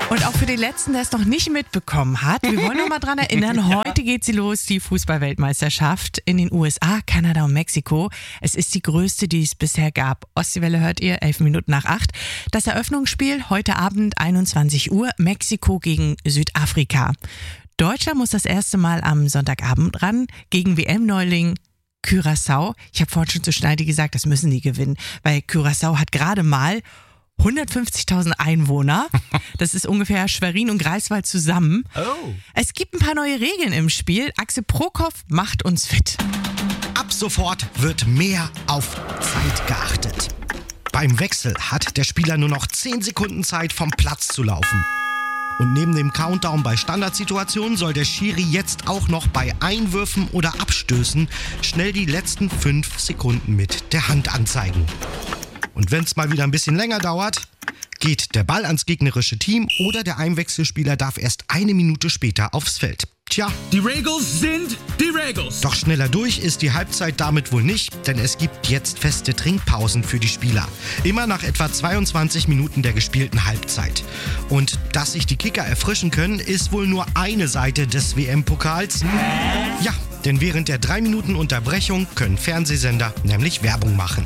Und auch für den Letzten, der es noch nicht mitbekommen hat, wir wollen noch mal dran erinnern, heute geht sie los, die Fußball-Weltmeisterschaft in den USA, Kanada und Mexiko. Es ist die größte, die es bisher gab. Ostseewelle hört ihr, 7:11. Das Eröffnungsspiel heute Abend 21 Uhr, Mexiko gegen Südafrika. Deutschland muss das erste Mal am Sonntagabend ran gegen WM-Neuling Curaçao. Ich habe vorhin schon zu Schneidi gesagt, das müssen die gewinnen, weil Curaçao hat gerade mal 150.000 Einwohner. Das ist ungefähr Schwerin und Greifswald zusammen. Oh. Es gibt ein paar neue Regeln im Spiel. Axel Prokop macht uns fit. Ab sofort wird mehr auf Zeit geachtet. Beim Wechsel hat der Spieler nur noch 10 Sekunden Zeit, vom Platz zu laufen. Und neben dem Countdown bei Standardsituationen soll der Schiri jetzt auch noch bei Einwürfen oder Abstößen schnell die letzten 5 Sekunden mit der Hand anzeigen. Und wenn es mal wieder ein bisschen länger dauert, geht der Ball ans gegnerische Team oder der Einwechselspieler darf erst 1 Minute später aufs Feld. Tja, Die Regels sind die Regels. doch schneller durch ist die Halbzeit damit wohl nicht, denn es gibt jetzt feste Trinkpausen für die Spieler. Immer nach etwa 22 Minuten der gespielten Halbzeit. Und dass sich die Kicker erfrischen können, ist wohl nur eine Seite des WM-Pokals. Ja, denn während der 3 Minuten Unterbrechung können Fernsehsender nämlich Werbung machen.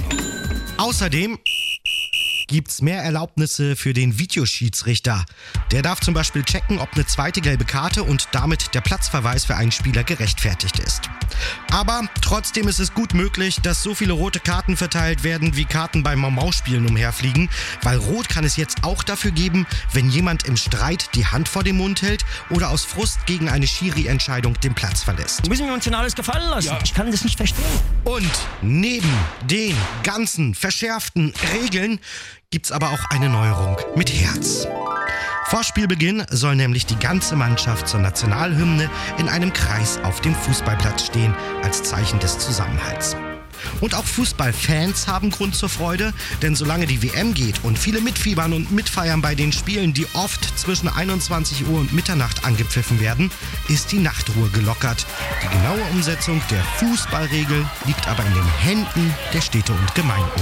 Außerdem gibt's mehr Erlaubnisse für den Videoschiedsrichter. Der darf zum Beispiel checken, ob eine zweite gelbe Karte und damit der Platzverweis für einen Spieler gerechtfertigt ist. Aber trotzdem ist es gut möglich, dass so viele rote Karten verteilt werden, wie Karten beim Mau-Mau-Spielen umherfliegen, weil Rot kann es jetzt auch dafür geben, wenn jemand im Streit die Hand vor den Mund hält oder aus Frust gegen eine Schiri-Entscheidung den Platz verlässt. Müssen wir uns denn alles gefallen lassen? Ich kann das nicht verstehen. Und neben den ganzen verschärften Regeln gibt's aber auch eine Neuerung mit Herz. Vor Spielbeginn soll nämlich die ganze Mannschaft zur Nationalhymne in einem Kreis auf dem Fußballplatz stehen, als Zeichen des Zusammenhalts. Und auch Fußballfans haben Grund zur Freude, denn solange die WM geht und viele mitfiebern und mitfeiern bei den Spielen, die oft zwischen 21 Uhr und Mitternacht angepfiffen werden, ist die Nachtruhe gelockert. Die genaue Umsetzung der Fußballregel liegt aber in den Händen der Städte und Gemeinden.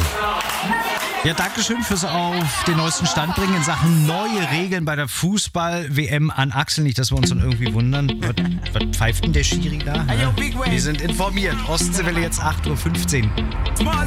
Ja, Dankeschön fürs auf den neuesten Stand bringen in Sachen neue Regeln bei der Fußball-WM an Axel. Nicht, dass wir uns dann irgendwie wundern. Was pfeift denn der Schiri da? Wir sind informiert. Ostseewelle jetzt 8:15 Uhr.